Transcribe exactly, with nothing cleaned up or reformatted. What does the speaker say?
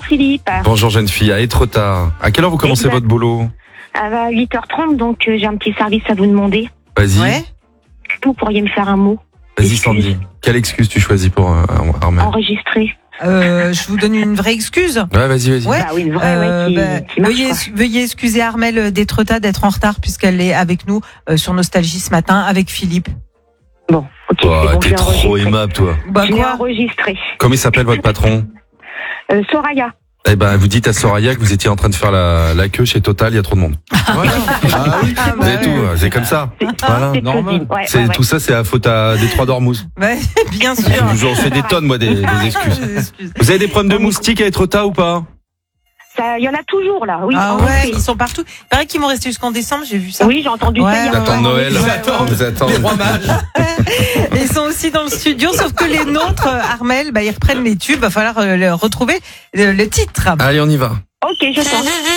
Philippe. Bonjour jeune fille, à Étretat. À quelle heure vous commencez Exact. votre boulot? À huit heures trente, donc euh, j'ai un petit service à vous demander. Vas-y, Ouais. Vous pourriez me faire un mot vas-y excuse. Sandy. Quelle excuse tu choisis pour euh, Armel? enregistré. Euh, je vous donne une vraie excuse. Ouais, vas-y, vas-y. Ouais. Bah oui, une vraie, Euh, ouais, qui, bah, qui marche, veuillez, quoi. veuillez excuser Armel d'Étretat d'être en retard puisqu'elle est avec nous euh, sur Nostalgie ce matin avec Philippe. Bon, ok, Oh, c'est bon, t'es j'ai trop enregistré. aimable, toi. Bah Je l'ai quoi enregistré. Comment il s'appelle votre patron? Euh, Soraya. Eh ben, vous dites à Soraya que vous étiez en train de faire la, la queue chez Total, il y a trop de monde. Voilà. Ah oui. Ah, Vous bah avez tout, ouais. c'est comme ça. Voilà. C'est normal. Claudine, ouais, C'est ouais, ouais. tout ça, c'est la faute à des trois d'Ormuz. Ouais, bien sûr. J'en fais des tonnes, moi, des, des excuses. Des excuses. Vous avez des problèmes de moustiques à Étretat ou pas? Ça, il y en a toujours là, oui. Ah en ouais, effet. ils sont partout. Il paraît qu'ils vont rester jusqu'en décembre, j'ai vu ça. Oui, j'ai entendu Ouais, ça hier. Ils attendent soir. Noël. Ils attendent. Ils attendent. Les rois mages. Et ils sont aussi dans le studio, sauf que les nôtres, Armel, bah, ils reprennent les tubes. Va falloir euh, le- retrouver le, le titre. Allez, on y va. Ok, je sens.